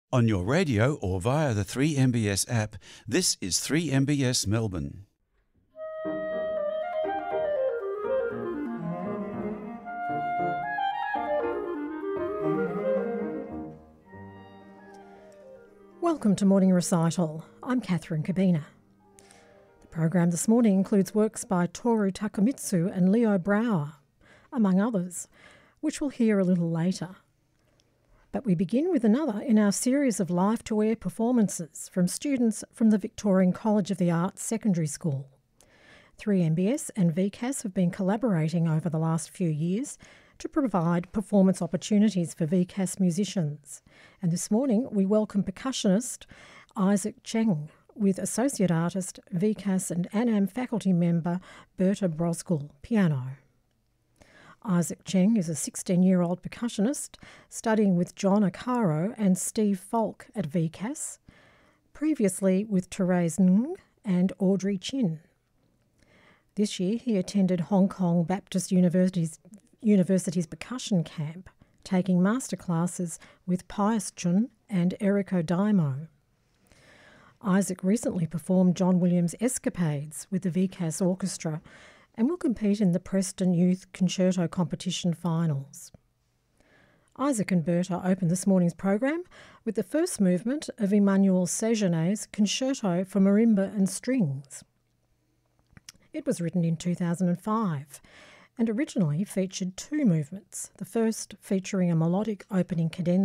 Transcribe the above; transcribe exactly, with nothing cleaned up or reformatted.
On your radio or via the three M B S app, this is three M B S Melbourne. Welcome to Morning Recital. I'm Catherine Kabina. The program this morning includes works by Toru Takemitsu and Leo Brouwer, among others, which we'll hear a little later. But we begin with another in our series of live-to-air performances from students from the Victorian College of the Arts Secondary School. three M B S and V C A S have been collaborating over the last few years to provide performance opportunities for V C A S musicians. And this morning we welcome percussionist Isaac Cheng with associate artist, V C A S and A N A M faculty member Berta Brosgol, piano. Isaac Cheng is a sixteen-year-old percussionist studying with John Akaro and Steve Falk at V C A S, previously with Therese Ng and Audrey Chin. This year he attended Hong Kong Baptist University's, University's percussion camp, taking masterclasses with Pius Chun and Eriko Daimo. Isaac recently performed John Williams' Escapades with the V C A S Orchestra and will compete in the Preston Youth Concerto Competition finals. Isaac and Berta open this morning's program with the first movement of Emmanuel Sejonet's Concerto for Marimba and Strings. It was written in two thousand five and originally featured two movements, the first featuring a melodic opening cadenza